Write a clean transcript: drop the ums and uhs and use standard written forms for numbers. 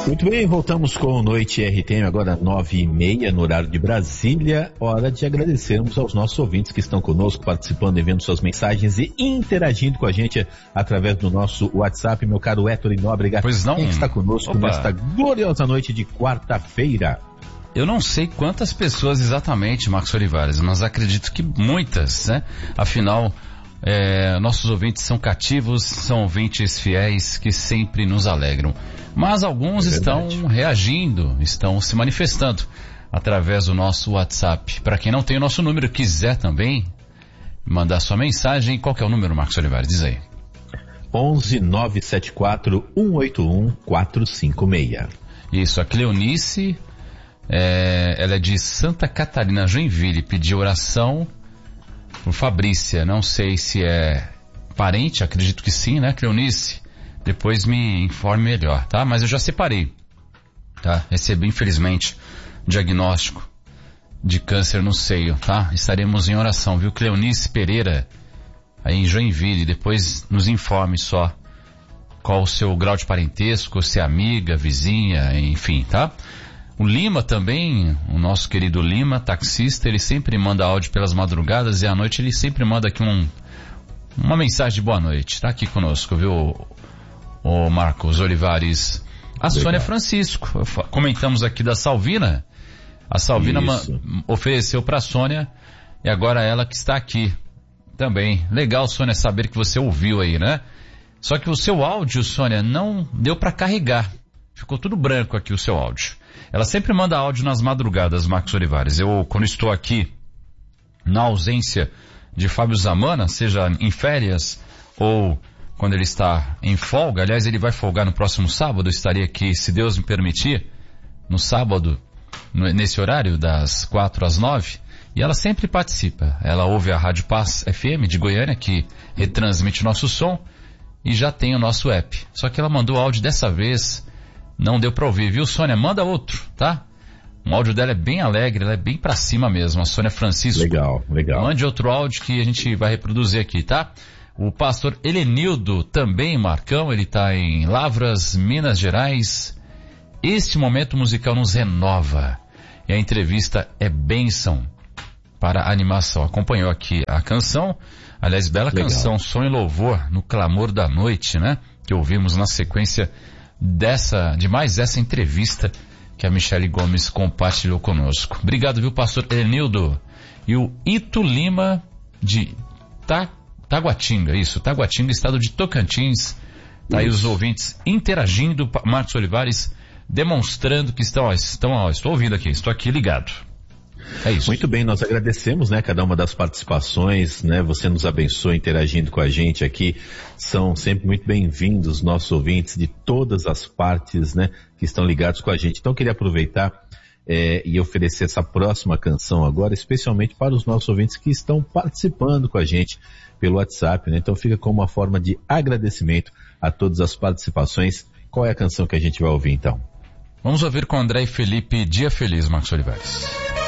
Muito bem, voltamos com Noite RTM, agora 9h30 no horário de Brasília. Hora de agradecermos aos nossos ouvintes que estão conosco, participando, enviando suas mensagens e interagindo com a gente através do nosso WhatsApp. Meu caro Héctor Nóbrega, pois não. Quem está conosco nesta gloriosa noite de quarta-feira? Eu não sei quantas pessoas exatamente, Marcos Olivares, mas acredito que muitas, né? Afinal, nossos ouvintes são cativos, são ouvintes fiéis que sempre nos alegram. Mas alguns estão reagindo, estão se manifestando através do nosso WhatsApp. Para quem não tem o nosso número, quiser também mandar sua mensagem, qual que é o número, Marcos Olivares? Diz aí. 11-974-181-456. Isso, a Cleonice, ela é de Santa Catarina, Joinville, pediu oração por Fabrícia. Não sei se é parente, acredito que sim, né, Cleonice? Depois me informe melhor, tá? Mas eu já separei, tá? Recebi, infelizmente, diagnóstico de câncer no seio, tá? Estaremos em oração, viu? Cleonice Pereira, aí em Joinville. Depois nos informe só qual o seu grau de parentesco, se é amiga, vizinha, enfim, tá? O Lima também, o nosso querido Lima, taxista, ele sempre manda áudio pelas madrugadas e à noite ele sempre manda aqui uma mensagem de boa noite. Tá aqui conosco, viu, o Marcos Olivares. A legal. Sônia Francisco, comentamos aqui da Salvina. A Salvina ofereceu para a Sônia e agora ela que está aqui também. Legal, Sônia, saber que você ouviu aí, né? Só que o seu áudio, Sônia, não deu para carregar. Ficou tudo branco aqui o seu áudio. Ela sempre manda áudio nas madrugadas, Marcos Olivares. Eu, quando estou aqui na ausência de Fábio Zamana, seja em férias ou quando ele está em folga, aliás, ele vai folgar no próximo sábado, eu estaria aqui, se Deus me permitir, no sábado, nesse horário, das 4 às 9, e ela sempre participa. Ela ouve a Rádio Paz FM de Goiânia, que retransmite o nosso som, e já tem o nosso app. Só que ela mandou áudio dessa vez, não deu pra ouvir, viu, Sônia? Manda outro, tá? O áudio dela é bem alegre, ela é bem pra cima mesmo, a Sônia Francisco. Legal. Mande outro áudio que a gente vai reproduzir aqui, tá? O pastor Helenildo também, Marcão, ele tá em Lavras, Minas Gerais. Este momento musical nos renova. E a entrevista é bênção para a animação. Acompanhou aqui a canção, aliás, bela legal. Canção, Som e Louvor, no clamor da noite, né? Que ouvimos na sequência de mais essa entrevista que a Michele Gomes compartilhou conosco. Obrigado, viu, pastor Helenildo? E o Ito Lima de Taguatinga, Taguatinga, estado de Tocantins. Tá aí os ouvintes interagindo, Marcos Olivares, demonstrando que estou ouvindo aqui, estou aqui ligado. É isso. Muito bem, nós agradecemos, né, cada uma das participações, né, você nos abençoa interagindo com a gente aqui, são sempre muito bem-vindos nossos ouvintes de todas as partes, né, que estão ligados com a gente. Então eu queria aproveitar e oferecer essa próxima canção agora, especialmente para os nossos ouvintes que estão participando com a gente pelo WhatsApp, né? Então fica como uma forma de agradecimento a todas as participações. Qual é a canção que a gente vai ouvir então? Vamos ouvir com André e Felipe, Dia Feliz, Marcos Olivares.